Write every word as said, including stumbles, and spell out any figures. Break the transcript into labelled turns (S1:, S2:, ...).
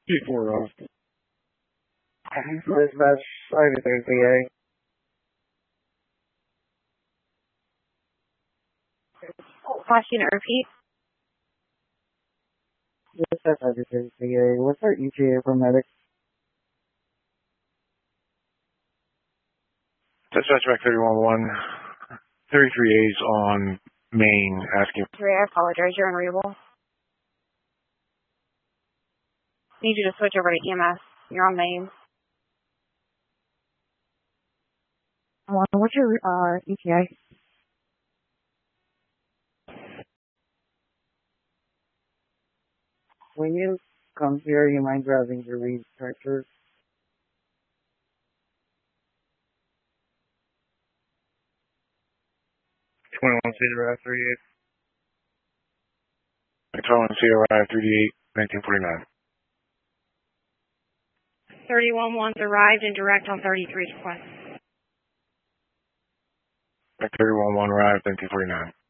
S1: Before uh, dispatch five eight V A.
S2: Flash unit repeat.
S1: Dispatch five eight V A. What's our E T A for medic?
S3: Dispatch back thirty-one one. thirty-three A's on Main asking.
S2: Three, I apologize. You're unreadable. Need you to switch over to E M S. You're on Main.
S1: Uh, what's your uh, E T A? When you come here, you mind grabbing your read characters?
S3: twenty-one C arrive thirty-eight. twenty-one C arrive thirty-eight, nineteen forty-nine.
S2: thirty-one one's arrived and direct on thirty-three request.
S3: thirty-one one arrived, nineteen forty-nine.